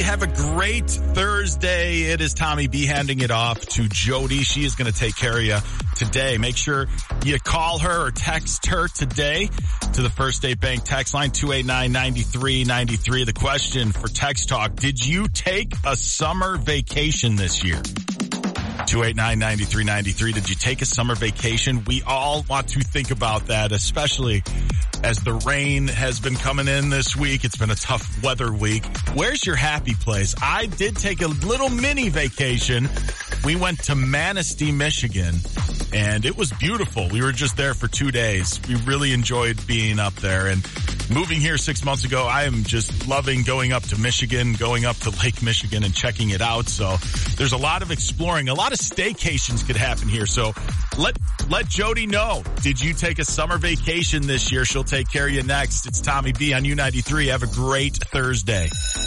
Have a great Thursday. It is Tommy B handing it off to Jody. She is going to take care of you today. Make sure you call her or text her today to the First State Bank text line 289-9393. The question for Text Talk, did you take a summer vacation this year? 289-9393. Did you take a summer vacation? We all want to think about that, especially as the rain has been coming in this week. It's been a tough weather week. Where's your happy place? I did take a little mini vacation. We went to Manistee, Michigan, and it was beautiful. We were just there for 2 days. We really enjoyed being up there. And moving here 6 months ago, I am just loving going up to Michigan, going up to Lake Michigan and checking it out. So there's a lot of exploring. A lot of staycations could happen here. So let Jody know. Did you take a summer vacation this year? She'll take care of you next. It's Tommy B on U93. Have a great Thursday.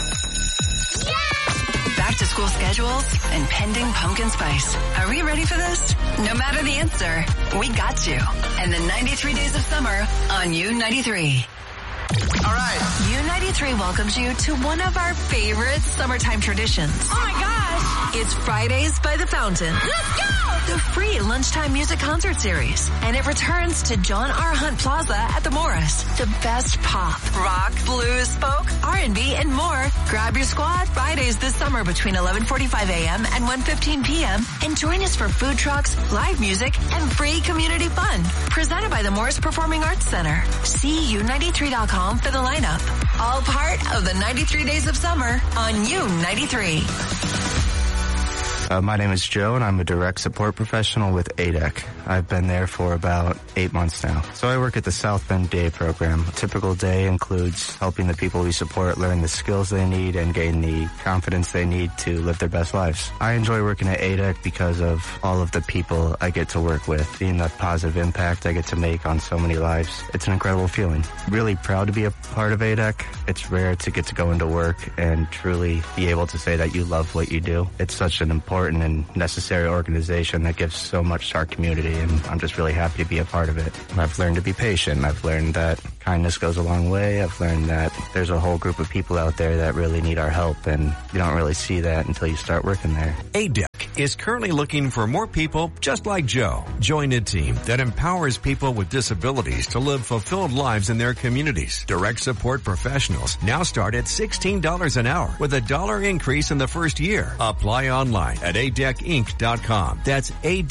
Back to school schedules and pending pumpkin spice. Are we ready for this? No matter the answer, we got you. And the 93 days of summer on U93. All right. U93 welcomes you to one of our favorite summertime traditions. Oh my gosh. It's Fridays by the Fountain. Let's go! The free lunchtime music concert series. And it returns to John R. Hunt Plaza at the Morris. The best pop, rock, blues, folk, R&B, and more. Grab your squad Fridays this summer between 11:45 a.m. and 1:15 p.m. And join us for food trucks, live music, and free community fun. Presented by the Morris Performing Arts Center. See U93.com for the lineup. All part of the 93 days of summer on U93. My name is Joe, and I'm a direct support professional with ADEC. I've been there for about 8 months now. So I work at the South Bend Day program. A typical day includes helping the people we support learn the skills they need and gain the confidence they need to live their best lives. I enjoy working at ADEC because of all of the people I get to work with, being the positive impact I get to make on so many lives. It's an incredible feeling. Really proud to be a part of ADEC. It's rare to get to go into work and truly be able to say that you love what you do. It's such an important and necessary organization that gives so much to our community, and I'm just really happy to be a part of it. I've learned to be patient. I've learned that kindness goes a long way. I've learned that there's a whole group of people out there that really need our help, and you don't really see that until you start working there. ADEC is currently looking for more people just like Joe. Join a team that empowers people with disabilities to live fulfilled lives in their communities. Direct support professionals now start at $16 an hour with $1 increase in the first year. Apply online at adecinc.com. That's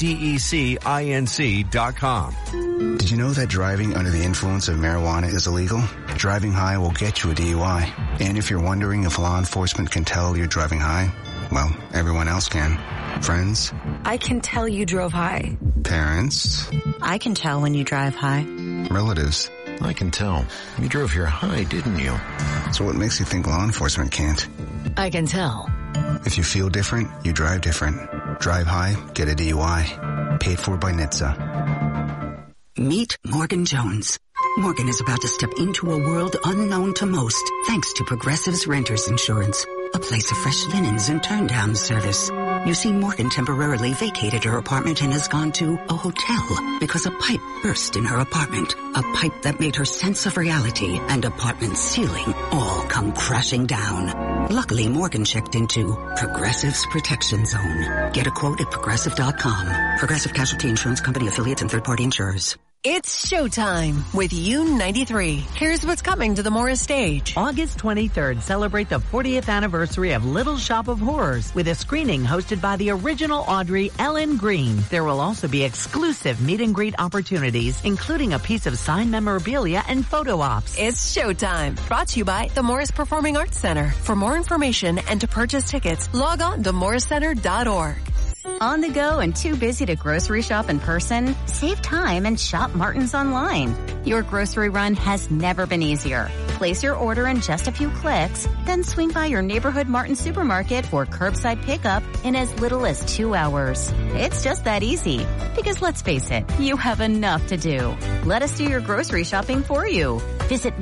ADECINC.com. Did you know that driving under the influence of marijuana is illegal? Driving high will get you a DUI. And if you're wondering if law enforcement can tell you're driving high, well, everyone else can. Friends? I can tell you drove high. Parents? I can tell when you drive high. Relatives? I can tell. You drove here high, didn't you? So what makes you think law enforcement can't? I can tell. If you feel different, you drive different. Drive high, get a DUI. Paid for by NHTSA. Meet Morgan Jones. Morgan is about to step into a world unknown to most, thanks to Progressive's Renters Insurance, a place of fresh linens and turn-down service. You see, Morgan temporarily vacated her apartment and has gone to a hotel because a pipe burst in her apartment. A pipe that made her sense of reality and apartment ceiling all come crashing down. Luckily, Morgan checked into Progressive's Protection Zone. Get a quote at Progressive.com. Progressive Casualty Insurance Company affiliates and third-party insurers. It's showtime with U93. Here's what's coming to the Morris stage. August 23rd, celebrate the 40th anniversary of Little Shop of Horrors with a screening hosted by the original Audrey, Ellen Green. There will also be exclusive meet and greet opportunities, including a piece of signed memorabilia and photo ops. It's showtime. Brought to you by the Morris Performing Arts Center. For more information and to purchase tickets, log on to morriscenter.org. On the go and too busy to grocery shop in person? Save time and shop Martin's online. Your grocery run has never been easier. Place your order in just a few clicks, then swing by your neighborhood Martin supermarket for curbside pickup in as little as 2 hours. It's just that easy. Because let's face it, you have enough to do. Let us do your grocery shopping for you. Visit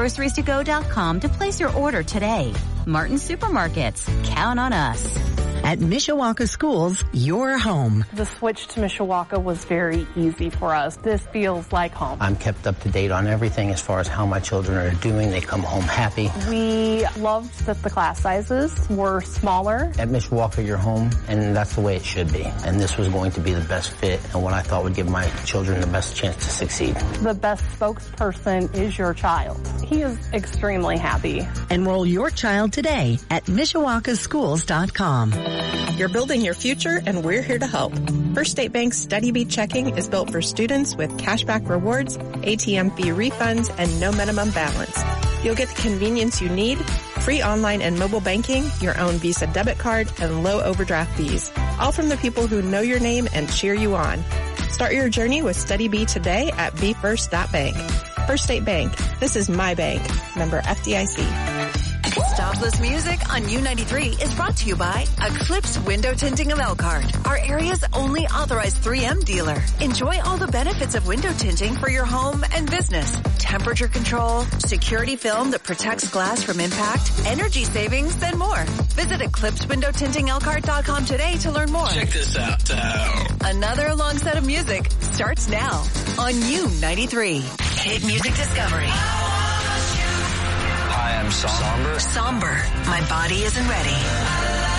martinsgroceriestogo.com to place your order today. Martin Supermarkets. Count on us. At Mishawaka Schools, your home. The switch to Mishawaka was very easy for us. This feels like home. I'm kept up to date on everything as far as how my children are doing. They come home happy. We loved that the class sizes were smaller. At Mishawaka, you're home, and that's the way it should be. And this was going to be the best fit and what I thought would give my children the best chance to succeed. The best spokesperson is your child. He is extremely happy. Enroll your child today at MishawakaSchools.com. You're building your future, and we're here to help. First State Bank's Study Beat Checking is built for students with cashback rewards, ATM fee refunds, and no minimum balance. You'll get the convenience you need, free online and mobile banking, your own Visa debit card, and low overdraft fees. All from the people who know your name and cheer you on. Start your journey with Study B today at BeFirst.bank. First State Bank. This is my bank. Member FDIC. Stopless Music on U93 is brought to you by Eclipse Window Tinting of Elkhart, our area's only authorized 3M dealer. Enjoy all the benefits of window tinting for your home and business. Temperature control, security film that protects glass from impact, energy savings, and more. Visit EclipseWindowTintingElkhart.com today to learn more. Check this out. Another long set of music starts now on U93. Hit Music Discovery. Hi, I'm Somber. Somber. My body isn't ready.